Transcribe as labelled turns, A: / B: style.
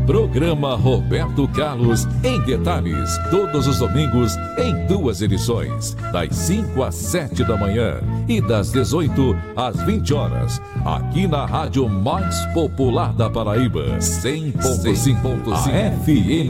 A: Programa Roberto Carlos em Detalhes, todos os domingos em 2 edições, das 5 às 7 da manhã e das 18 às 20 horas, aqui na rádio mais popular da Paraíba, 100.5 FM.